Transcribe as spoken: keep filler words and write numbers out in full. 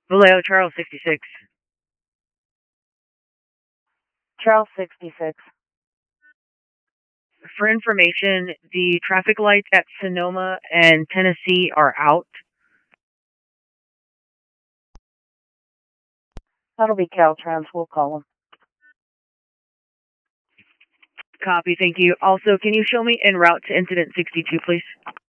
Vallejo, Charles sixty-six. Charles sixty-six. For information, the traffic lights at Sonoma and Tennessee are out. That'll be Caltrans. We'll call them. Copy, thank you. Also, can you show me en route to incident sixty-two, please?